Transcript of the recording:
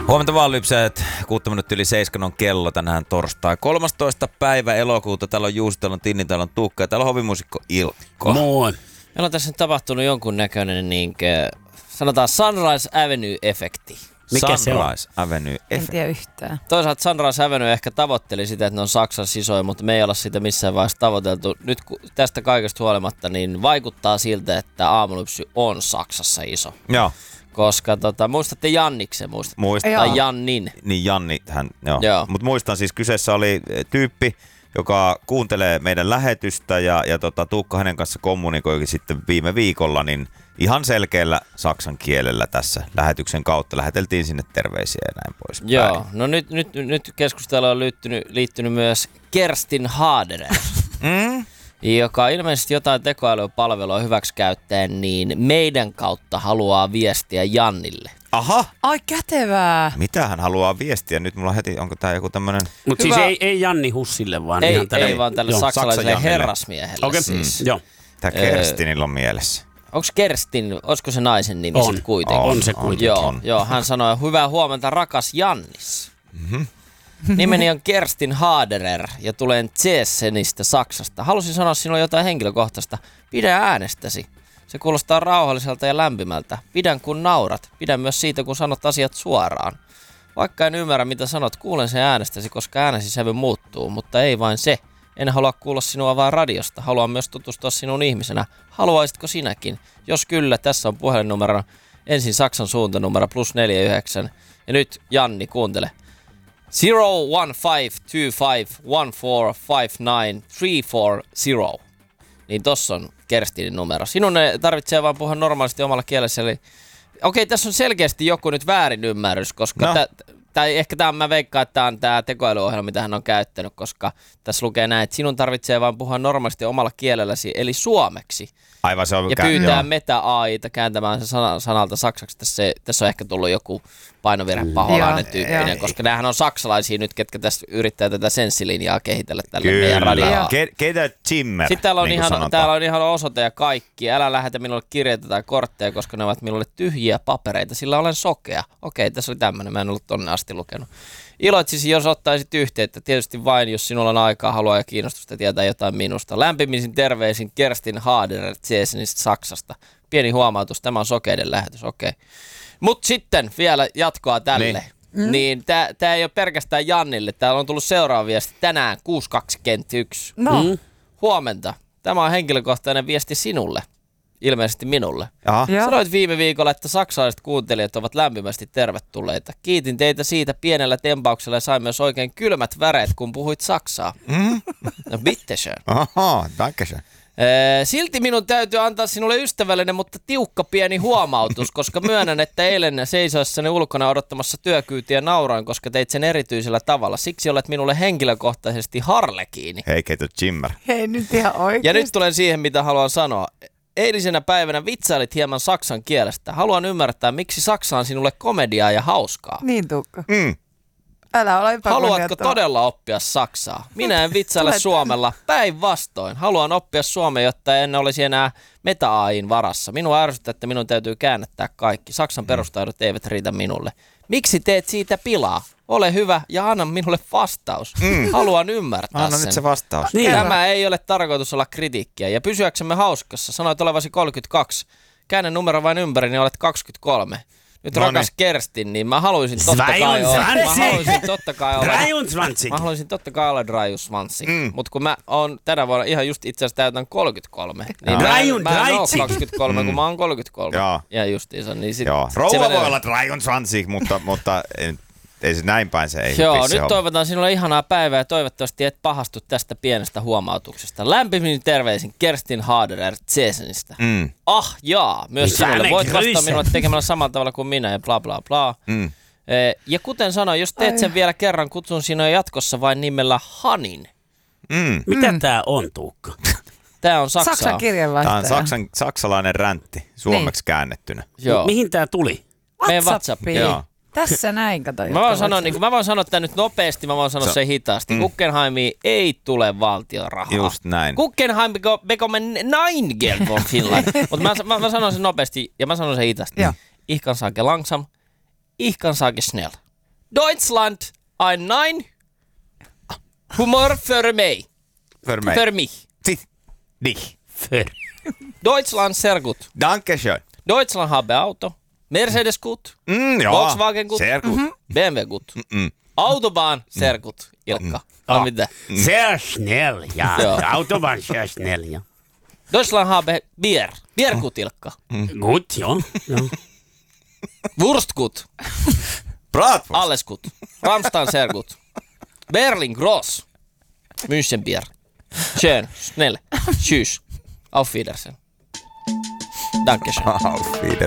Huomenta vaan lypsäjät, 6 minuuttia yli 7 on kello tänään torstai 13. päivä elokuuta. Täällä on Juuso, täällä on Tinni, täällä on Tuukka ja täällä on hovimuusikko Ilkko. Moi. Meillä on tässä nyt tapahtunut jonkunnäköinen sanotaan Sunrise Avenue-efekti. Mikä se on? Sunrise Avenue-efekti. En tiedä yhtään. Toisaalta Sunrise Avenue ehkä tavoitteli sitä, että ne on Saksassa isoja, mutta me ei olla sitä missään vaiheessa tavoiteltu. Nyt tästä kaikesta huolimatta niin vaikuttaa siltä, että Aamulypsy on Saksassa iso. Joo. Koska muistatte Janniksen, tai Jannin. Niin Janni, joo. Mutta muistan siis kyseessä oli tyyppi, joka kuuntelee meidän lähetystä ja Tuukka hänen kanssa kommunikoikin sitten viime viikolla, niin ihan selkeällä saksan kielellä tässä lähetyksen kautta läheteltiin sinne terveisiä ja näin poispäin. Joo, no nyt keskusteluun on liittynyt myös Kerstin Haderer. Joka ilmeisesti jotain tekoälypalvelua hyväksikäyttäen, niin meidän kautta haluaa viestiä Jannille. Aha! Ai kätevää! Mitä hän haluaa viestiä? Nyt mulla heti, onko tää joku tämmönen... Mutta siis ei Janni Hussille, vaan ihan tälle... Ei vaan tälle saksalaiselle herrasmiehelle. Okei, siis. joo. Tää Kerstinillä on mielessä. Onko Kerstin, olisiko se naisen nimi sitten kuitenkin? On se kuitenkin. Joo, hän sanoi, hyvää huomenta rakas Jannis. Mm-hmm. Nimeni on Kerstin Haderer ja tulen Tsesenistä Saksasta. Halusin sanoa sinulle jotain henkilökohtaista. Pidä äänestäsi. Se kuulostaa rauhalliselta ja lämpimältä. Pidän kun naurat. Pidän myös siitä, kun sanot asiat suoraan. Vaikka en ymmärrä, mitä sanot, kuulen sen äänestäsi, koska äänesi sävy muuttuu. Mutta ei vain se. En halua kuulla sinua vain radiosta. Haluan myös tutustua sinun ihmisenä. Haluaisitko sinäkin? Jos kyllä, tässä on puhelinnumero. Ensin Saksan suuntanumero +49. Ja nyt Janni, kuuntele. 0152514593440. Niin tossa on Kerstinin numero. Sinun tarvitsee vaan puhua normaalisti omalla kielessä. Okei, tässä on selkeästi joku nyt väärinymmärrys, koska tai ehkä mä veikkaan, että tämä on tämä tekoälyohjelma, mitä hän on käyttänyt, koska tässä lukee näin, että sinun tarvitsee vaan puhua normaalisti omalla kielelläsi, eli suomeksi. Aivan, se on ja pyytää Meta-AIta kääntämään se sanalta saksaksi. Tässä on ehkä tullut joku painovirhe paholainen tyyppinen, koska näähän on saksalaisia nyt, ketkä tässä yrittää tätä senssilinjaa kehitellä tälle meidän radioon. Keitä Zimmer, sitten täällä on ihan osoite ja kaikki. Älä lähetä minulle kirjeitä tai kortteja, koska ne ovat minulle tyhjiä papereita, sillä olen sokea. Okei, tässä oli tämmöinen, mä en ollut tonne asti lukenut. Iloitsisin, jos ottaisit yhteyttä, tietysti vain, jos sinulla on aikaa, haluaa ja kiinnostusta tietää jotain minusta. Lämpimisin terveisin Kerstin Haderer Tsesenistä Saksasta. Pieni huomautus, tämä on sokeiden lähetys, okei. Mutta sitten vielä jatkoa tälle. Niin tää ei ole pelkästään Jannille, täällä on tullut seuraava viesti tänään 6.21. No. Huomenta, tämä on henkilökohtainen viesti sinulle. Ilmeisesti minulle. Aha. Sanoit viime viikolla, että saksalaiset kuuntelijat ovat lämpimästi tervetulleita. Kiitin teitä siitä pienellä tempauksella ja sain myös oikein kylmät väreet, kun puhuit saksaa. No bitteschön. Aha, dankeschön. Silti minun täytyy antaa sinulle ystävällinen, mutta tiukka pieni huomautus, koska myönnän, että eilen seisoessani ulkona odottamassa työkyytiä nauroin, koska teit sen erityisellä tavalla. Siksi olet minulle henkilökohtaisesti harlekiini. Hei, keitä Zimmer. Hei, nyt ihan oikeasti. Ja nyt tulen siihen, mitä haluan sanoa. Eilisenä päivänä vitsailit hieman saksan kielestä. Haluan ymmärtää, miksi Saksa on sinulle komediaa ja hauskaa. Niin, Tuukka. Älä ole Haluatko todella oppia saksaa? Minä en vitsaile suomella. Päinvastoin. Haluan oppia suomea, jotta en olisi enää Meta-AIn varassa. Minua ärsyttää, että minun täytyy käännättää kaikki. Saksan perustaidot eivät riitä minulle. Miksi teet siitä pilaa? Ole hyvä ja anna minulle vastaus. Haluan ymmärtää Anna sen. nyt se vastaus. Niin. Tämä ei ole tarkoitus olla kritiikkiä. Ja pysyäksemme hauskassa, sanoit olevasi 32. Käännä numero vain ympäri, niin olet 23. Nyt rakas Kerstin, niin mä haluaisin totta kai olla Drajusvanssi. Mutta kun mä oon tänä vuonna ihan just itse asiassa täytän 33, niin mä en ole 23, kun mä oon 33. Joo. Ja justiinsa. Niin sit Rouva voi olla Drajusvanssi, mutta ei se näin päin se ei. Nyt toivotan sinulle ihanaa päivää ja toivottavasti et pahastu tästä pienestä huomautuksesta. Lämpimin terveisin Kerstin Haderer Tsesenistä. Myös sinulle. Voit vastata minulle tekemällä samalla tavalla kuin minä ja bla bla bla. Ja kuten sanoin, jos teet sen vielä kerran, kutsun sinua jatkossa vain nimellä Hanin. Mitä tää on, Tuukka? Tää on Saksaa. Saksan kirjeenvaihtaja. Tämä on saksalainen räntti, suomeksi käännettynä. Joo. Mihin tää tuli? Meidän WhatsAppiin. Joo. Tässä näin, kato. Mä voin sanoa tämän nyt nopeasti, mä voin sanoa sen hitaasti. Guggenheimiin ei tule valtion rahaa. Just näin. Guggenheim bekommen nein Geld von Finland. Mutta mä sanon sen nopeasti ja mä sanon sen hitaasti. Ich kann sagen langsam, ich kann sagen schnell. Deutschland ein Nein. Humor för mig. För mich. Dich. Deutschland sehr gut. Dankeschön. Deutschland habe Auto. Mercedes gut. Ja. Volkswagen gut. Sehr gut. BMW gut. Autobahn sehr gut. Ilkka. Mitä? Sehr schnell, ja. Autobahn sehr schnell, ja. Deutschland habe Bier. Bier gut, Ilkka. Gut, ja. Wurst gut. Bratwurst. Alles gut. Rammstein sehr gut. Berlin groß. München Bier. Schön, schnell. Tschüss. Auf Wiedersehen. Dankeschön. Auf Wiedersehen.